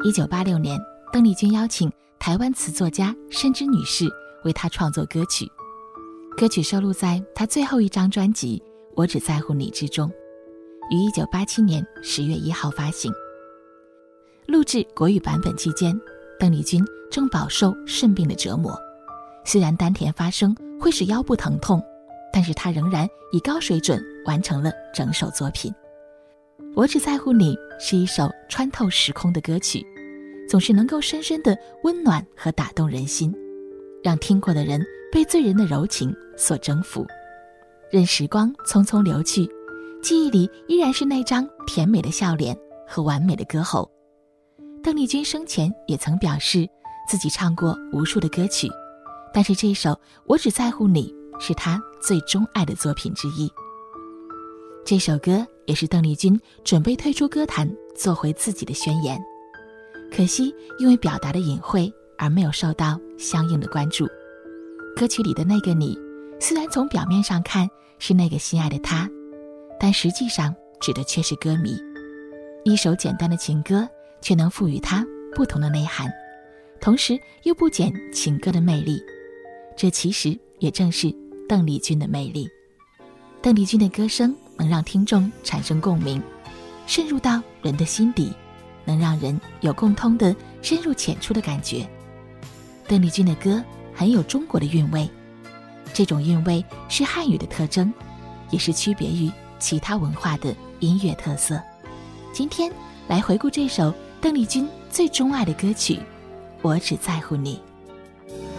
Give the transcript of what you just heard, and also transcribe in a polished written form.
1986年，邓丽君邀请台湾词作家申之女士为她创作歌曲，歌曲收录在她最后一张专辑《我只在乎你》之中，于1987年10月1号发行。录制国语版本期间，邓丽君正饱受肾病的折磨，虽然丹田发声会使腰部疼痛，但是她仍然以高水准完成了整首作品。我只在乎你是一首穿透时空的歌曲，总是能够深深地温暖和打动人心，让听过的人被醉人的柔情所征服。任时光匆匆流去，记忆里依然是那张甜美的笑脸和完美的歌喉。邓丽君生前也曾表示自己唱过无数的歌曲，但是这首《我只在乎你》是她最钟爱的作品之一。这首歌也是邓丽君准备退出歌坛做回自己的宣言，可惜因为表达的隐晦而没有受到相应的关注。歌曲里的那个你，虽然从表面上看是那个心爱的他，但实际上指的却是歌迷。一首简单的情歌却能赋予它不同的内涵，同时又不减情歌的魅力，这其实也正是邓丽君的魅力。邓丽君的歌声能让听众产生共鸣，渗入到人的心底，能让人有共通的深入浅出的感觉。邓丽君的歌很有中国的韵味，这种韵味是汉语的特征，也是区别于其他文化的音乐特色。今天来回顾这首邓丽君最钟爱的歌曲《我只在乎你》。